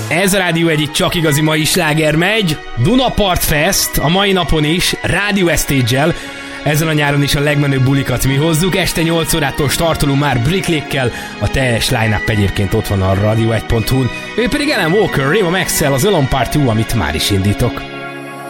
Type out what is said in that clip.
Ez a Rádió egyik csak igazi mai sláger megy. Dunapart Fest a mai napon is, Rádió Estage-el. Ezen a nyáron is a legmenőbb bulikat mi hozzuk. Este 8 órától startolunk már Bricklékkel. A teljes line-up egyébként ott van a radio1.hu-n. Ő pedig Alan Walker, Reba Maxwell, az Alone Part 2, amit már is indítok.